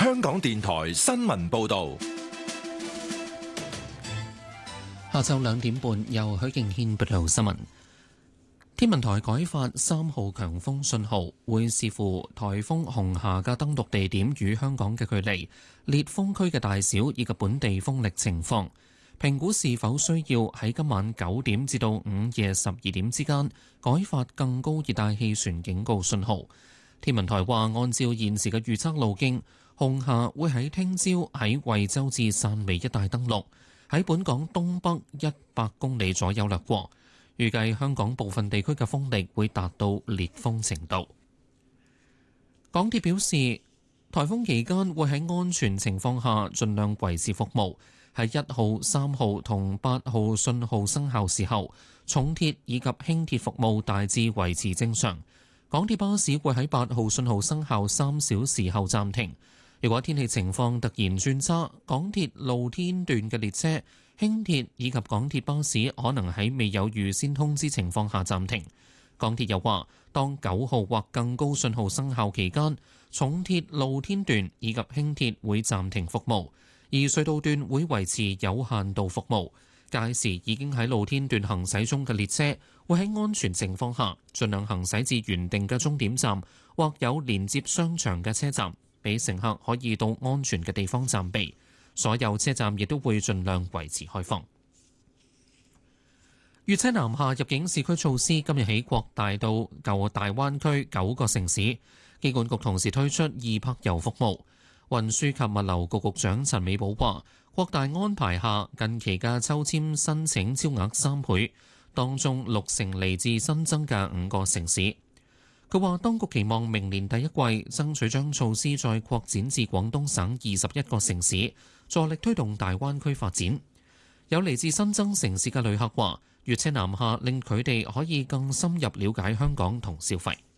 香港電台新聞報道。 下晝2點半，由許敬軒報道新聞。天文台改發3號強風信號，會視乎颱風紅霞嘅登陸地點與香港嘅距離、烈風區嘅大小以及本地風力情況，評估是否需要喺今晚9點至到午夜12點之間改發更高熱帶氣旋警告信號。天文台話，按照現時嘅預測路徑，紅霞會喺聽朝喺惠州至汕尾一帶登陸，喺本港東北100公里左右掠過。預計香港部分地區嘅風力會達到烈風程度。港鐵表示，颱風期間會喺安全情況下盡量維持服務。喺1號、3號同8號信號生效時候，重鐵以及輕鐵服務大致維持正常。港鐵巴士會喺8號信號生效3小時後暫停。如果天氣情況突然轉差，港鐵露天段嘅列車、輕鐵以及港鐵巴士可能喺未有預先通知情況下暫停。港鐵又話，當9號或更高信號生效期間，重鐵露天段以及輕鐵會暫停服務，而隧道段會維持有限度服務。屆時已經喺露天段行駛中嘅列車會喺安全情況下盡量行駛至原定嘅終點站或有連接商場嘅車站，俾乘客可以到安全嘅地方暫避。所有車站亦都會盡量維持開放。粵車南下入境市區措施今日起擴大到舊大灣區9個城市。機管局同時推出易泊遊服務。運輸及物流局局長陳美寶話，擴大安排下，近期嘅抽籤申請超額3倍，當中60%嚟自新增嘅5個城市。佢話，當局期望明年第一季爭取將措施再擴展至廣東省21個城市，助力推動大灣區發展。有嚟自新增城市嘅旅客話，粵車南下令佢哋可以更深入了解香港同消費。